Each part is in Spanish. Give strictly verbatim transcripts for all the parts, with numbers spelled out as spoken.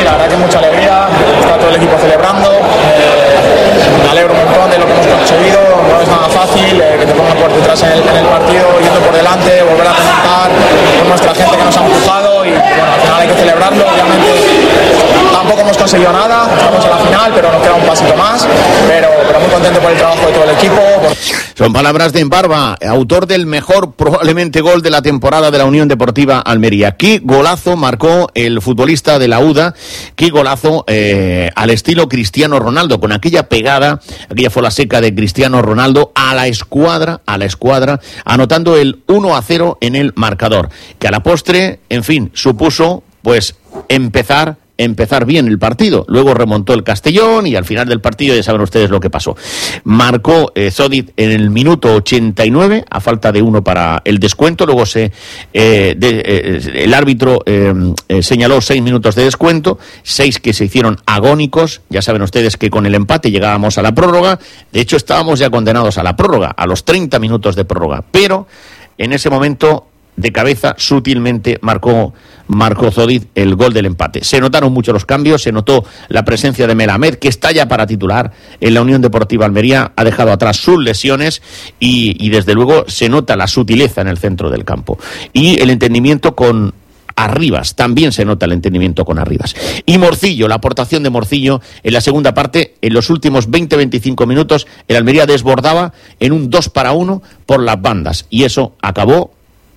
la verdad que mucha alegría, está todo el equipo celebrando, eh, me alegro un montón de lo que hemos conseguido, no es nada fácil, eh, que te pongan por detrás en el, en el partido, yendo por delante, volver a remontar con nuestra gente que nos ha empujado y bueno, al final hay que celebrarlo, obviamente tampoco hemos conseguido nada, estamos en la final, pero nos queda un pasito más, pero, pero muy contento por el trabajo de todo el equipo. Por... Son palabras de Embarba, autor del mejor probablemente gol de la temporada de la Unión Deportiva Almería. Qué golazo marcó el futbolista de la U D A, qué golazo eh, al estilo Cristiano Ronaldo, con aquella pegada, aquella fue la seca de Cristiano Ronaldo a la escuadra, a la escuadra, anotando el uno a cero en el marcador, que a la postre, en fin, supuso pues empezar empezar bien el partido. Luego remontó el Castellón y al final del partido ya saben ustedes lo que pasó. Marcó eh, Zodic en el minuto ochenta y nueve, a falta de uno para el descuento. Luego se eh, de, eh, el árbitro eh, eh, señaló seis minutos de descuento, seis que se hicieron agónicos. Ya saben ustedes que con el empate llegábamos a la prórroga. De hecho, estábamos ya condenados a la prórroga, a los treinta minutos de prórroga. Pero en ese momento, de cabeza, sutilmente marcó marcó Zodic el gol del empate. Se notaron mucho los cambios, se notó la presencia de Melamed, que está ya para titular en la Unión Deportiva Almería, ha dejado atrás sus lesiones y, y desde luego se nota la sutileza en el centro del campo. Y el entendimiento con Arribas, también se nota el entendimiento con Arribas. Y Morcillo, la aportación de Morcillo en la segunda parte, en los últimos veinte a veinticinco minutos, el Almería desbordaba en un dos para uno por las bandas y eso acabó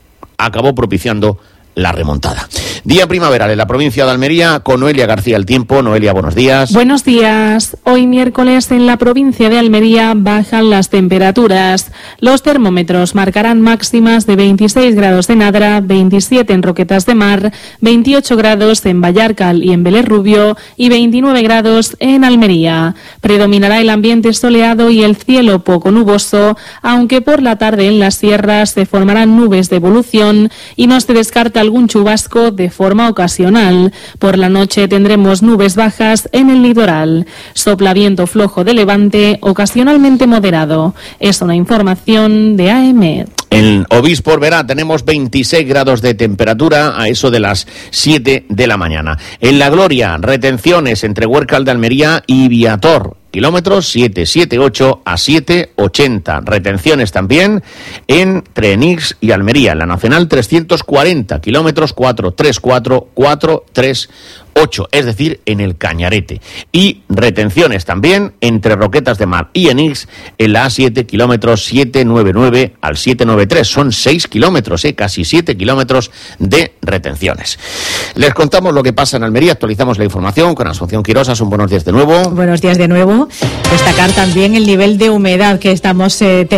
acabó propiciando la remontada. Día primaveral en la provincia de Almería con Noelia García El Tiempo. Noelia, buenos días. Buenos días. Hoy miércoles en la provincia de Almería bajan las temperaturas. Los termómetros marcarán máximas de veintiséis grados en Adra, veintisiete en Roquetas de Mar, veintiocho grados en Vallarcal y en Vélez Rubio y veintinueve grados en Almería. Predominará el ambiente soleado y el cielo poco nuboso, aunque por la tarde en las sierras se formarán nubes de evolución y no se descarta algún chubasco de forma ocasional. Por la noche tendremos nubes bajas en el litoral. Sopla viento flojo de levante, ocasionalmente moderado. Es una información de A M. En Obispo Oberá tenemos veintiséis grados de temperatura a eso de las siete de la mañana. En La Gloria, retenciones entre Huércal de Almería y Viator. Kilómetros siete setenta y ocho a siete ochenta. Retenciones también entre Enix y Almería. En la Nacional trescientos cuarenta kilómetros cuatrocientos treinta y cuatro, cuatrocientos treinta y ocho. Es decir, en el Cañarete. Y retenciones también entre Roquetas de Mar y Enix en la A siete, kilómetros setecientos noventa y nueve al setecientos noventa y tres. Son seis kilómetros, eh, casi siete kilómetros de retenciones. Les contamos lo que pasa en Almería. Actualizamos la información con Asunción Quirosas. Un buenos días de nuevo. Buenos días de nuevo. Destacar también el nivel de humedad que estamos eh, teniendo.